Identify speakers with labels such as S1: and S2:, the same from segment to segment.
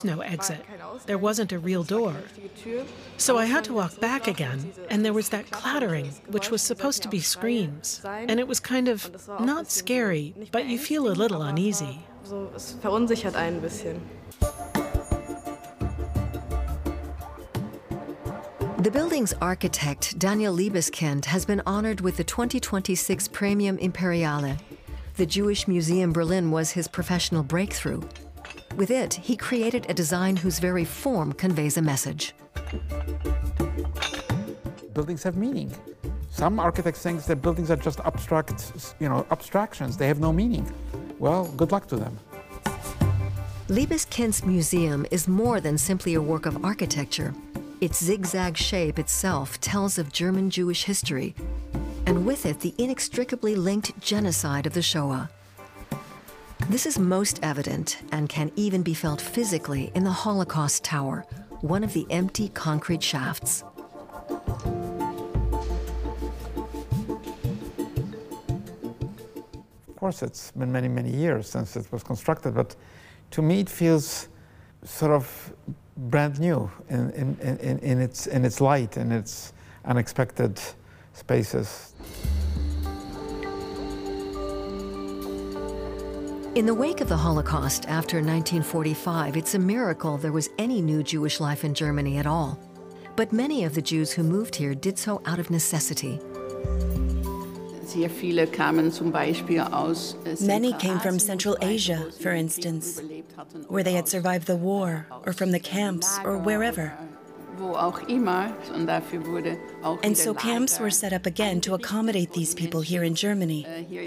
S1: No exit. There wasn't a real door. So I had to walk back again, and there was that clattering, which was supposed to be screams. And it was kind of not scary, but you feel a little uneasy.
S2: Es verunsichert einen ein bisschen.
S3: The building's architect, Daniel Liebeskind, has been honored with the 2026 Premium Imperiale. The Jewish Museum Berlin was his professional breakthrough. With it, he created a design whose very form conveys a message.
S4: Buildings have meaning. Some architects think that buildings are just abstractions. They have no meaning. Well, good luck to them.
S3: Liebeskind's museum is more than simply a work of architecture. Its zigzag shape itself tells of German Jewish history, and with it, the inextricably linked genocide of the Shoah. This is most evident and can even be felt physically in the Holocaust Tower, one of the empty concrete shafts.
S4: Of course, it's been many, many years since it was constructed, but to me it feels sort of brand new in its light, in its unexpected spaces.
S3: In the wake of the Holocaust after 1945, it's a miracle there was any new Jewish life in Germany at all. But many of the Jews who moved here did so out of necessity.
S5: Many came from Central Asia, for instance, where they had survived the war, or from the camps, or wherever. And so camps were set up again to accommodate these people here in Germany.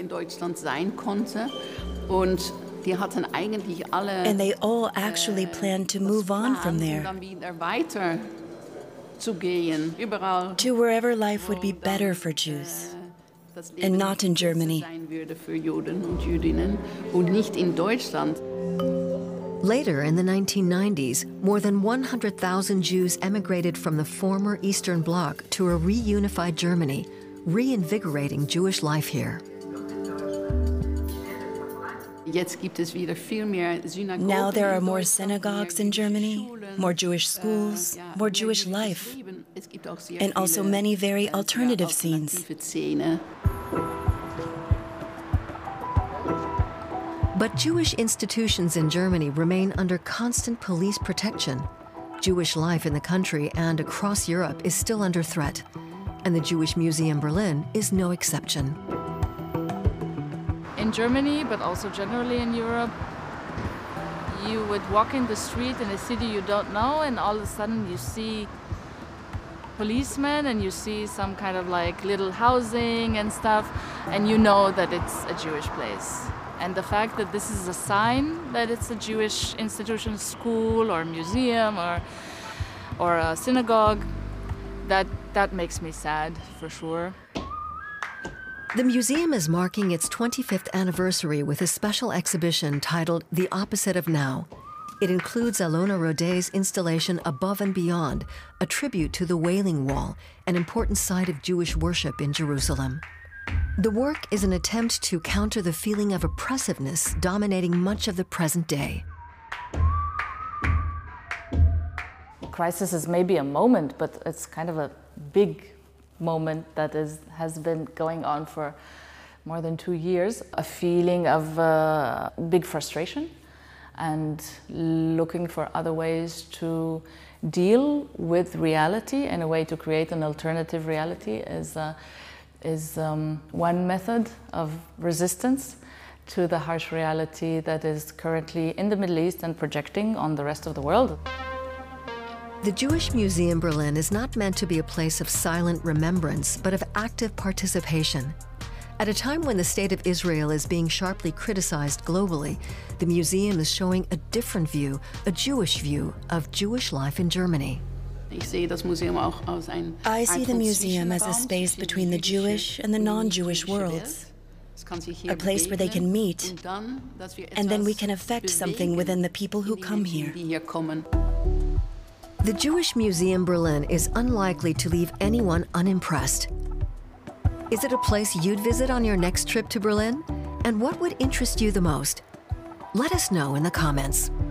S5: And they all actually planned to move on from there, to wherever life would be better for Jews, and not in Germany.
S3: Later, in the 1990s, more than 100,000 Jews emigrated from the former Eastern Bloc to a reunified Germany, reinvigorating Jewish life here.
S5: Now there are more synagogues in Germany, more Jewish schools, more Jewish life, and also many very alternative scenes.
S3: But Jewish institutions in Germany remain under constant police protection. Jewish life in the country and across Europe is still under threat, and the Jewish Museum Berlin is no exception.
S6: In Germany, but also generally in Europe, you would walk in the street in a city you don't know, and all of a sudden you see policemen and you see some kind of like little housing and stuff, and you know that it's a Jewish place. And the fact that this is a sign that it's a Jewish institution, school or museum or a synagogue, that makes me sad for sure.
S3: The museum is marking its 25th anniversary with a special exhibition titled The Opposite of Now. It includes Alona Roday's installation Above and Beyond, a tribute to the Wailing Wall, an important site of Jewish worship in Jerusalem. The work is an attempt to counter the feeling of oppressiveness dominating much of the present day.
S6: Crisis is maybe a moment, but it's kind of a big moment that has been going on for more than 2 years. A feeling of big frustration and looking for other ways to deal with reality, and a way to create an alternative reality is one method of resistance to the harsh reality that is currently in the Middle East and projecting on the rest of the world.
S3: The Jewish Museum Berlin is not meant to be a place of silent remembrance, but of active participation. At a time when the state of Israel is being sharply criticized globally, the museum is showing a different view, a Jewish view, of Jewish life in Germany.
S5: I see the museum as a space between the Jewish and the non-Jewish worlds, a place where they can meet, and then we can affect something within the people who come here.
S3: The Jewish Museum Berlin is unlikely to leave anyone unimpressed. Is it a place you'd visit on your next trip to Berlin? And what would interest you the most? Let us know in the comments.